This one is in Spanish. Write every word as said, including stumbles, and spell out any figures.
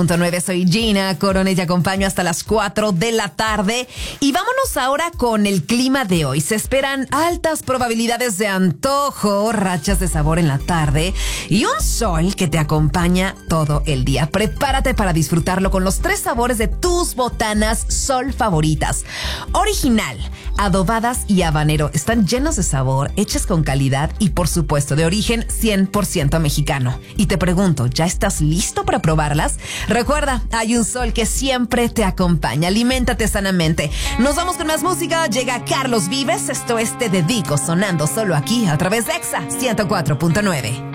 Punto nueve, soy Gina Corona y te acompaño hasta las cuatro de la tarde. Y vámonos ahora con el clima de hoy. Se esperan altas probabilidades de antojo, rachas de sabor en la tarde y un sol que te acompaña todo el día. Prepárate para disfrutarlo con los tres sabores de tus botanas sol favoritas. Original, adobadas y habanero. Están llenos de sabor, hechas con calidad y por supuesto de origen cien por ciento mexicano. Y te pregunto, ¿ya estás listo para probarlas? Recuerda, hay un sol que siempre te acompaña. Aliméntate sanamente. Nos vamos con más música. Llega Carlos Vives. Esto es Te Dedico, sonando solo aquí a través de Exa ciento cuatro punto nueve.